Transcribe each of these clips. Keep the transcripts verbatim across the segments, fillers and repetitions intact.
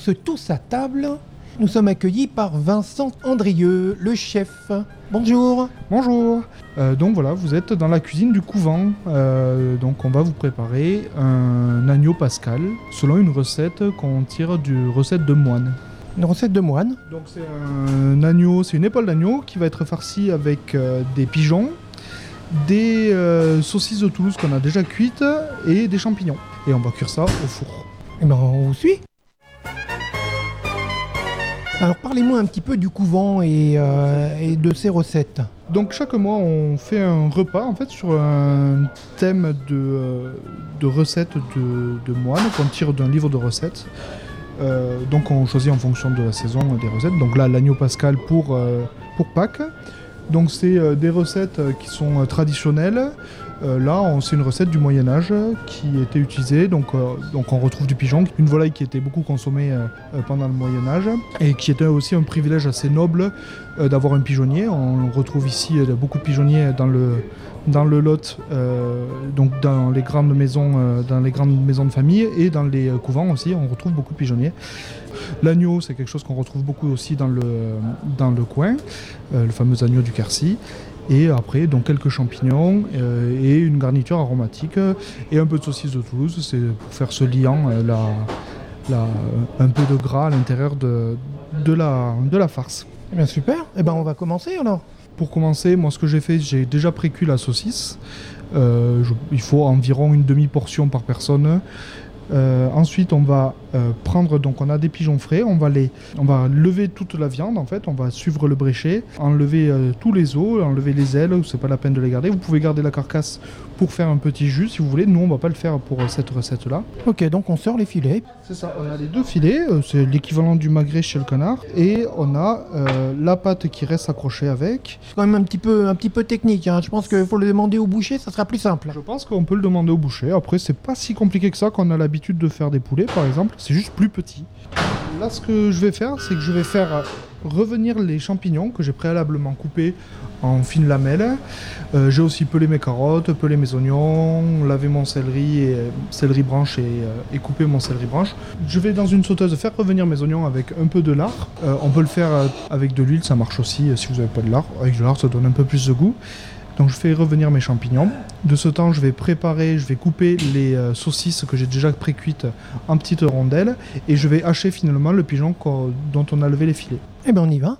ce Tous à table, nous sommes accueillis par Vincent Andrieux, le chef. Bonjour. Bonjour. Euh, donc voilà, vous êtes dans la cuisine du couvent. Euh, donc on va vous préparer un agneau pascal selon une recette qu'on tire du recette de moine. Une recette de moine. Donc c'est un agneau, c'est une épaule d'agneau qui va être farcie avec euh, des pigeons, des euh, saucisses de Toulouse qu'on a déjà cuites et des champignons. Et on va cuire ça au four. Eh ben, on vous suit. Alors parlez-moi un petit peu du couvent et, euh, et de ses recettes. Donc chaque mois on fait un repas en fait sur un thème de, euh, de recettes de, de moine qu'on tire d'un livre de recettes. Euh, donc on choisit en fonction de la saison euh, des recettes. Donc là l'agneau pascal pour, euh, pour Pâques. Donc c'est euh, des recettes euh, qui sont euh, traditionnelles. Euh, là on, c'est une recette du Moyen-Âge qui était utilisée. Donc, euh, donc on retrouve du pigeon, une volaille qui était beaucoup consommée euh, pendant le Moyen-Âge et qui était aussi un privilège assez noble euh, d'avoir un pigeonnier. On retrouve ici euh, beaucoup de pigeonniers dans le, dans le Lot, euh, donc dans les grandes maisons, euh, dans les grandes maisons de famille et dans les euh, couvents aussi. On retrouve beaucoup de pigeonniers. L'agneau, c'est quelque chose qu'on retrouve beaucoup aussi dans le, dans le coin, euh, le fameux agneau du Quercy. Et après, donc quelques champignons euh, et une garniture aromatique euh, et un peu de saucisse de Toulouse. C'est pour faire ce liant, euh, la, la, un peu de gras à l'intérieur de, de, la, de la farce. Eh bien super. Eh ben on va commencer alors. Pour commencer, moi ce que j'ai fait, j'ai déjà précuit la saucisse. Euh, je, il faut environ une demi-portion par personne. Euh, ensuite, on va euh, prendre, donc on a des pigeons frais, on va les, on va lever toute la viande en fait, on va suivre le bréchet, enlever euh, tous les os, enlever les ailes, c'est pas la peine de les garder. Vous pouvez garder la carcasse pour faire un petit jus si vous voulez. Nous, on va pas le faire pour euh, cette recette-là. Ok, donc on sort les filets. C'est ça. On a les deux filets, euh, c'est l'équivalent du magret chez le canard, et on a euh, la pâte qui reste accrochée avec. C'est quand même un petit peu, un petit peu technique. Hein. Je pense qu'il faut le demander au boucher, ça sera plus simple. Je pense qu'on peut le demander au boucher. Après, c'est pas si compliqué que ça quand on a l'habitude de faire des poulets, par exemple. C'est juste plus petit. Là, ce que je vais faire, c'est que je vais faire revenir les champignons que j'ai préalablement coupés en fines lamelles. Euh, j'ai aussi pelé mes carottes, pelé mes oignons, lavé mon céleri et céleri branche et, euh, et coupé mon céleri branche. Je vais dans une sauteuse faire revenir mes oignons avec un peu de lard. Euh, on peut le faire avec de l'huile, ça marche aussi euh, si vous n'avez pas de lard. Avec de lard, ça donne un peu plus de goût. Donc je fais revenir mes champignons. De ce temps, je vais préparer, je vais couper les euh, saucisses que j'ai déjà pré-cuites en petites rondelles et je vais hacher finalement le pigeon dont on a levé les filets. Eh bien on y va.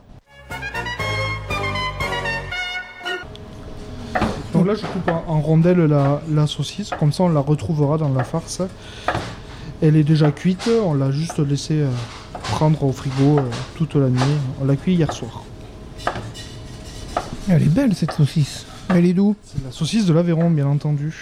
Donc là, je coupe en, en rondelles la, la saucisse, comme ça on la retrouvera dans la farce. Elle est déjà cuite, on l'a juste laissée euh, prendre au frigo euh, toute la nuit. On l'a cuit hier soir. Elle est belle cette saucisse. Elle est d'où? C'est la saucisse de l'Aveyron, bien entendu.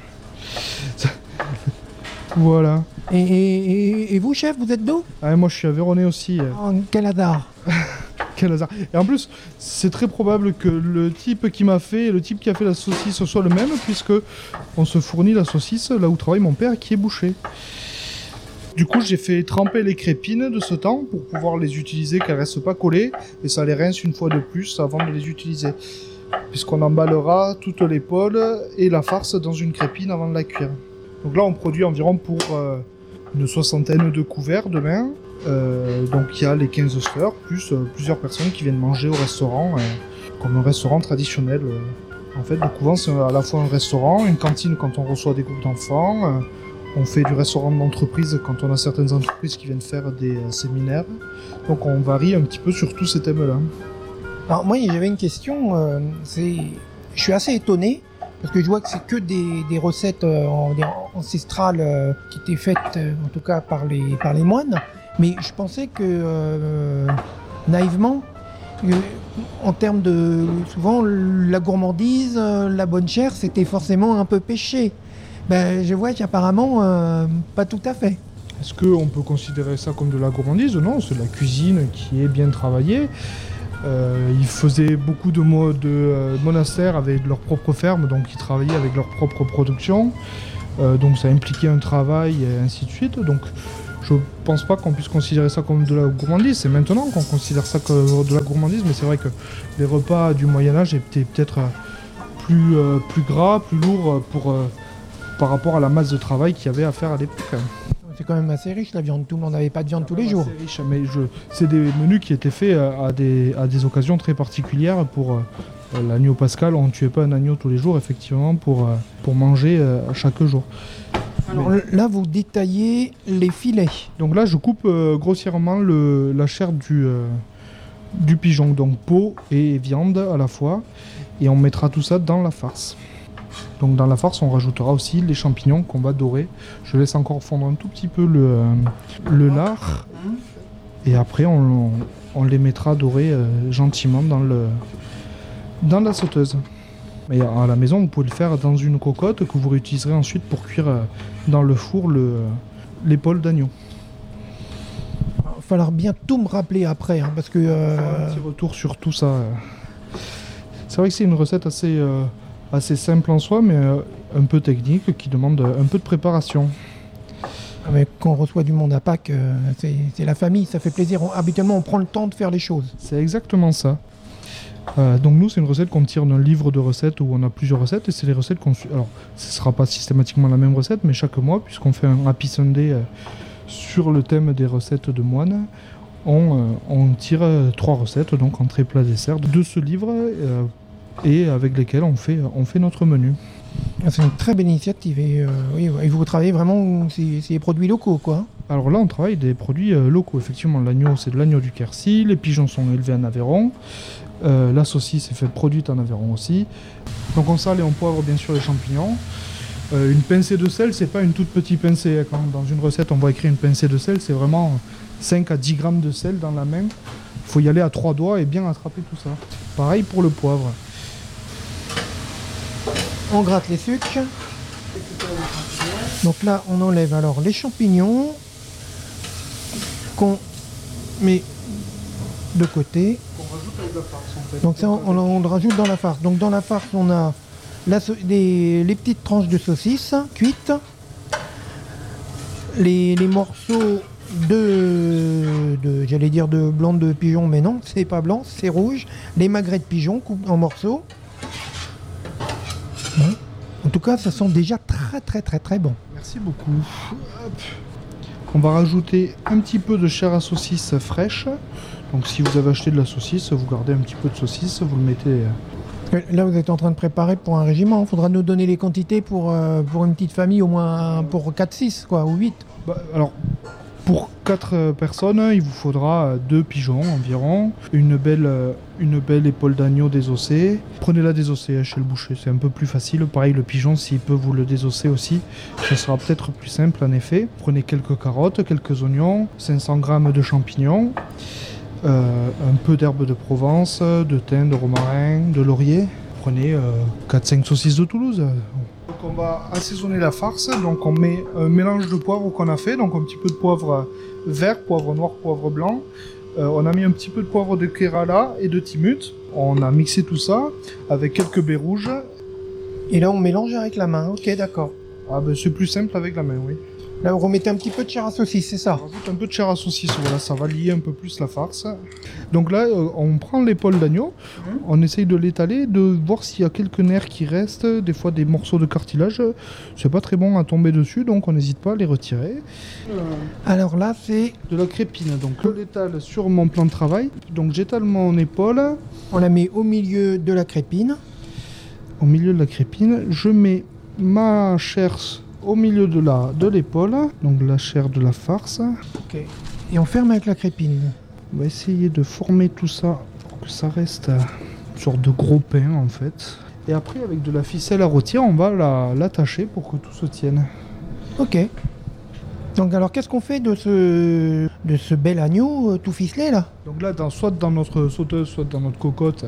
Voilà. Et, et, et vous, chef, vous êtes d'où? Ah, moi, je suis aveyronnais aussi. Oh, quel hasard. Quel hasard. Et en plus, c'est très probable que le type qui m'a fait, le type qui a fait la saucisse soit le même, puisque on se fournit la saucisse là où travaille mon père, qui est boucher. Du coup, j'ai fait tremper les crépines de ce temps pour pouvoir les utiliser, qu'elles ne restent pas collées, et ça les rince une fois de plus avant de les utiliser. Puisqu'on emballera toute l'épaule et la farce dans une crépine avant de la cuire. Donc là, on produit environ pour euh, une soixantaine de couverts demain. Euh, donc il y a les quinze sœurs, plus euh, plusieurs personnes qui viennent manger au restaurant, euh, comme un restaurant traditionnel. Euh. En fait, le couvent, c'est à la fois un restaurant, une cantine quand on reçoit des groupes d'enfants. Euh, on fait du restaurant d'entreprise quand on a certaines entreprises qui viennent faire des euh, séminaires. Donc on varie un petit peu sur tous ces thèmes-là. Alors moi j'avais une question, euh, c'est, je suis assez étonné parce que je vois que c'est que des, des recettes euh, ancestrales euh, qui étaient faites euh, en tout cas par les, par les moines, mais je pensais que euh, naïvement, euh, en termes de souvent la gourmandise, euh, la bonne chair, c'était forcément un peu péché. Ben je vois qu'apparemment euh, pas tout à fait. Est-ce qu'on peut considérer ça comme de la gourmandise? Non, c'est de la cuisine qui est bien travaillée. Euh, ils faisaient beaucoup de, mo- de euh, monastères avec leur propre ferme, donc ils travaillaient avec leur propre production. Euh, donc ça impliquait un travail et ainsi de suite. Donc je pense pas qu'on puisse considérer ça comme de la gourmandise. C'est maintenant qu'on considère ça comme de la gourmandise, mais c'est vrai que les repas du Moyen-Âge étaient peut-être plus, euh, plus gras, plus lourds pour, euh, par rapport à la masse de travail qu'il y avait à faire à l'époque. C'est quand même assez riche la viande. Tout le monde n'avait pas de viande tous les jours. C'est riche, mais je... c'est des menus qui étaient faits à des, à des occasions très particulières. Pour euh, l'agneau pascal, on ne tuait pas un agneau tous les jours, effectivement, pour, euh, pour manger euh, chaque jour. Alors mais... là, vous détaillez les filets. Donc là, je coupe euh, grossièrement le, la chair du, euh, du pigeon, donc peau et viande à la fois, et on mettra tout ça dans la farce. Donc dans la farce, on rajoutera aussi les champignons qu'on va dorer. Je laisse encore fondre un tout petit peu le, euh, le lard. Et après, on, on les mettra dorer euh, gentiment dans, le, dans la sauteuse. Mais à la maison, vous pouvez le faire dans une cocotte que vous réutiliserez ensuite pour cuire euh, dans le four le, l'épaule d'agneau. Il va falloir bien tout me rappeler après, hein, parce que... Euh... Un petit retour sur tout ça. Euh. C'est vrai que c'est une recette assez... Euh, assez simple en soi, mais euh, un peu technique, qui demande un peu de préparation. Mais quand on reçoit du monde à Pâques, euh, c'est, c'est la famille, ça fait plaisir. On, habituellement, on prend le temps de faire les choses. C'est exactement ça. Euh, donc nous, c'est une recette qu'on tire d'un livre de recettes où on a plusieurs recettes, et c'est les recettes qu'on suit. Alors, ce ne sera pas systématiquement la même recette, mais chaque mois, puisqu'on fait un Happy Sunday euh, sur le thème des recettes de moine, on, euh, on tire euh, trois recettes, donc entrée, plat, dessert, de ce livre, euh, et avec lesquels on fait, on fait notre menu. C'est une très belle initiative et, euh, oui, et vous travaillez vraiment, c'est, c'est des produits locaux quoi. Alors là on travaille des produits euh, locaux, effectivement l'agneau c'est de l'agneau du Quercy, les pigeons sont élevés en Aveyron, euh, la saucisse est faite produite en Aveyron aussi. Donc on sale et on poivre bien sûr les champignons. Euh, une pincée de sel, c'est pas une toute petite pincée, quand dans une recette on va écrire une pincée de sel, c'est vraiment cinq à dix grammes de sel dans la main. Il faut y aller à trois doigts et bien attraper tout ça. Pareil pour le poivre. On gratte les sucres. Donc là, on enlève alors les champignons qu'on met de côté. On rajoute avec la farce en fait. Donc ça, on, on le rajoute dans la farce. Donc dans la farce, on a la, les, les petites tranches de saucisses cuites, les, les morceaux de, de j'allais dire de blanc de pigeon, mais non, c'est pas blanc, c'est rouge. Les magrets de pigeon coupés en morceaux. En tout cas, ça sent déjà très très très très bon. Merci beaucoup. Hop. On va rajouter un petit peu de chair à saucisse fraîche. Donc si vous avez acheté de la saucisse, vous gardez un petit peu de saucisse, vous le mettez... Là, vous êtes en train de préparer pour un régiment. Il faudra nous donner les quantités pour, euh, pour une petite famille, au moins pour quatre six, quoi, ou huit. Bah, alors, pour quatre personnes, il vous faudra deux pigeons environ, une belle, une belle épaule d'agneau désossée. Prenez-la désossée chez le boucher, c'est un peu plus facile. Pareil, le pigeon, s'il peut vous le désosser aussi, ça sera peut-être plus simple en effet. Prenez quelques carottes, quelques oignons, cinq cents grammes de champignons, euh, un peu d'herbe de Provence, de thym, de romarin, de laurier. Prenez euh, quatre cinq saucisses de Toulouse. Donc on va assaisonner la farce, donc on met un mélange de poivre qu'on a fait, donc un petit peu de poivre vert, poivre noir, poivre blanc. Euh, on a mis un petit peu de poivre de Kerala et de Timut. On a mixé tout ça avec quelques baies rouges. Et là on mélange avec la main, ok d'accord. Ah ben c'est plus simple avec la main, oui. Là vous remettez un petit peu de chair à saucisse, c'est ça? On rajoute un peu de chair à saucisse, voilà, ça va lier un peu plus la farce. Donc là, euh, on prend l'épaule d'agneau, mmh. on essaye de l'étaler, de voir s'il y a quelques nerfs qui restent, des fois des morceaux de cartilage. C'est pas très bon à tomber dessus, donc on n'hésite pas à les retirer. Euh, Alors là, c'est... de la crépine, donc je l'étale sur mon plan de travail. Donc j'étale mon épaule. On la met au milieu de la crépine. Au milieu de la crépine, je mets ma chair au milieu de la de l'épaule, donc la chair de la farce. Ok. Et on ferme avec la crépine. On va essayer de former tout ça pour que ça reste une sorte de gros pain en fait. Et après avec de la ficelle à rôtir, on va la, l'attacher pour que tout se tienne. Ok. Donc alors qu'est-ce qu'on fait de ce, de ce bel agneau euh, tout ficelé là? Donc là, dans, soit dans notre sauteuse, soit dans notre cocotte,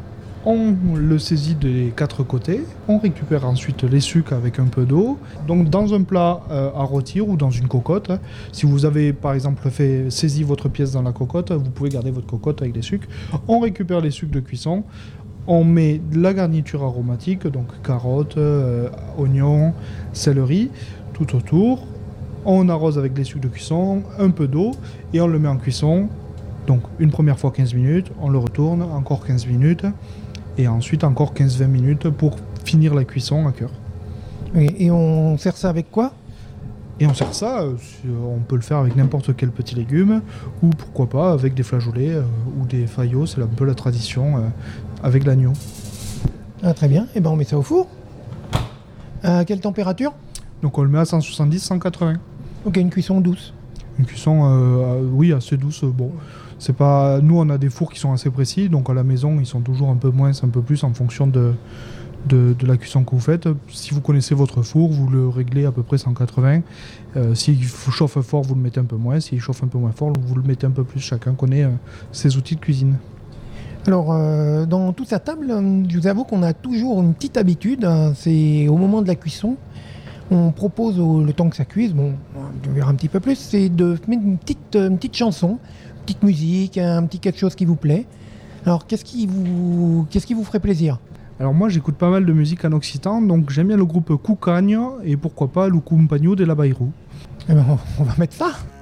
on le saisit des quatre côtés, on récupère ensuite les sucs avec un peu d'eau. Donc dans un plat euh, à rôtir ou dans une cocotte, si vous avez par exemple fait saisi votre pièce dans la cocotte, vous pouvez garder votre cocotte avec les sucs. On récupère les sucs de cuisson, on met de la garniture aromatique, donc carottes, euh, oignons, céleri, tout autour. On arrose avec les sucs de cuisson, un peu d'eau et on le met en cuisson. Donc une première fois quinze minutes, on le retourne, encore quinze minutes. Et ensuite encore quinze à vingt minutes pour finir la cuisson à cœur. Et, et on sert ça avec quoi? Et on sert ça, euh, on peut le faire avec n'importe quel petit légume, ou pourquoi pas avec des flageolets euh, ou des faillots, c'est un peu la tradition euh, avec l'agneau. Ah, très bien, et ben on met ça au four. À quelle température? Donc on le met à cent soixante-dix à cent quatre-vingts. Ok, une cuisson douce. Une cuisson, euh, oui, assez douce. Bon, c'est pas. Nous, on a des fours qui sont assez précis, donc à la maison, ils sont toujours un peu moins, un peu plus en fonction de, de, de la cuisson que vous faites. Si vous connaissez votre four, vous le réglez à peu près cent quatre-vingts. Euh, S'il chauffe fort, vous le mettez un peu moins. S'il chauffe un peu moins fort, vous le mettez un peu plus. Chacun connaît euh, ses outils de cuisine. Alors, euh, dans toute sa table, euh, je vous avoue qu'on a toujours une petite habitude. Hein, c'est au moment de la cuisson, on propose au- le temps que ça cuise, bon, on verra un petit peu plus, c'est de mettre une petite, une petite chanson, une petite musique, un petit quelque chose qui vous plaît. Alors, qu'est-ce qui vous, qu'est-ce qui vous ferait plaisir? Alors moi, j'écoute pas mal de musique en occitan, donc j'aime bien le groupe Cucagno et pourquoi pas le Compagno de la Bayrou. Eh ben, on, on va mettre ça.